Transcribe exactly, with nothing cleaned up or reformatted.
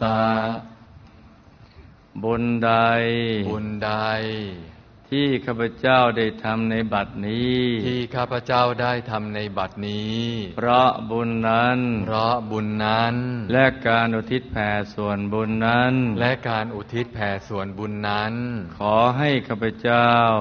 สะบุญใดบุญใดที่ข้าพเจ้าได้ทำในบัดนี้ที่ข้าพเจ้าได้ทำในบัดนี้เพราะบุญนั้นเพราะบุญนั้นและการอุทิศแผ่ส่วนบุญนั้นและการอุทิศแผ่ส่วนบุญนั้นขอให้ข้าพเจ้า